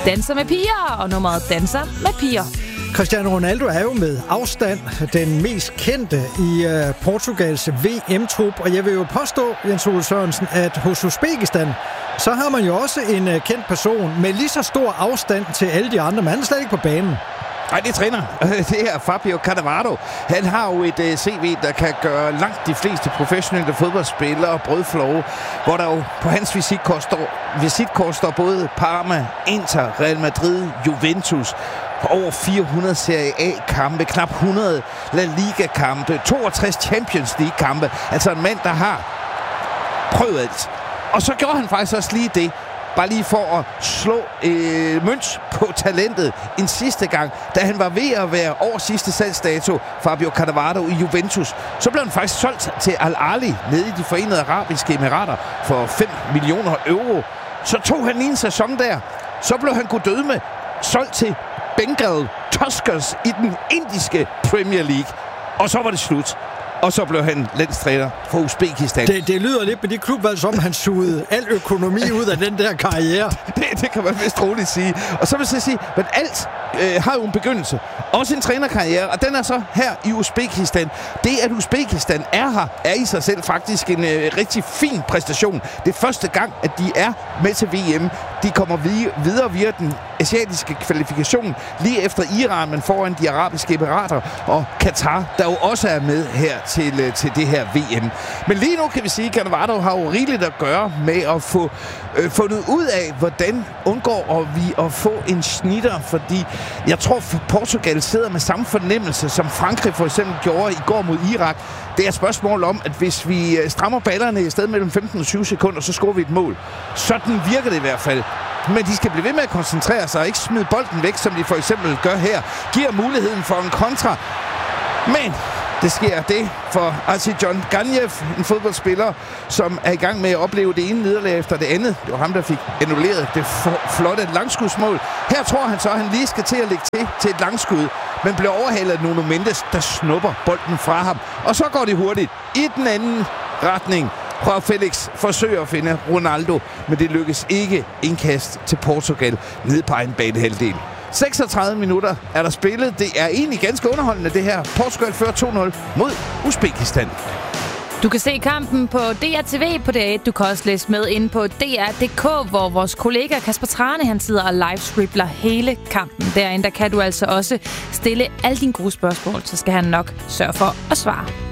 Danser med piger, og nummeret Danser med piger. Cristiano Ronaldo er jo med afstand den mest kendte i Portugals VM-trup, og jeg vil jo påstå, Jens Ole Sørensen, at hos Uzbekistan, så har man jo også en kendt person med lige så stor afstand til alle de andre, men han er slet ikke på banen. Nej, det er træner. Det er Fabio Cannavaro. Han har jo et CV, der kan gøre langt de fleste professionelle fodboldspillere brødflove, hvor der jo på hans visitkort står både Parma, Inter, Real Madrid, Juventus, over 400 Serie A-kampe, knap 100 La Liga-kampe, 62 Champions League-kampe. Altså en mand, der har prøvet alt. Og så gjorde han faktisk også lige det, bare lige for at slå mønt på talentet en sidste gang, da han var ved at være over sidste salgsdato, Fabio Cannavaro i Juventus. Så blev han faktisk solgt til Al Ahly nede i de Forenede Arabiske Emirater for 5 millioner euro. Så tog han en sæson der. Så blev han guddødme solgt til Bengal Tuskers i den indiske Premier League. Og så var det slut. Og så blev han landstræner for Uzbekistan. Det lyder lidt med de klubvalg, som han sugede al økonomi ud af den der karriere. Det kan man vist roligt sige. Og så vil jeg sige, at alt har jo en begyndelse. Også en trænerkarriere, og den er så her i Uzbekistan. Det, at Uzbekistan er her, er i sig selv faktisk en rigtig fin præstation. Det er første gang, at de er med til VM. De kommer videre via den asiatiske kvalifikation, lige efter Iran, men foran de arabiske emirater og Katar, der jo også er med her til det her VM. Men lige nu kan vi sige, at Cannavaro har jo rigeligt at gøre med at få fundet ud af, hvordan undgår vi at få en snitter, fordi jeg tror, at Portugal sidder med samme fornemmelse, som Frankrig for eksempel gjorde i går mod Irak. Det er et spørgsmål om, at hvis vi strammer ballerne i stedet mellem 15 og 20 sekunder, så scorer vi et mål. Sådan virker det i hvert fald. Men de skal blive ved med at koncentrere sig og ikke smide bolden væk, som de for eksempel gør her. Giver muligheden for en kontra. Men det sker det for Arsijon Ganjev, en fodboldspiller, som er i gang med at opleve det ene nederlag efter det andet. Det var ham, der fik annulleret det flotte langskudsmål. Her tror han så, at han lige skal til at lægge til et langskud, men bliver overhalet af Nuno Mendes, der snupper bolden fra ham. Og så går det hurtigt i den anden retning. Joao Felix forsøger at finde Ronaldo, men det lykkes ikke. Indkast til Portugal nede på egen banehalvdel. 36 minutter er der spillet. Det er egentlig ganske underholdende, det her. Portugal fører 2-0 mod Uzbekistan. Du kan se kampen på DR-TV på DR1. Du kan også læse med inde på DR.dk, hvor vores kollega Kasper Trane, han sidder og livestreamer hele kampen. Derinde der kan du altså også stille alle dine gode spørgsmål, så skal han nok sørge for at svare.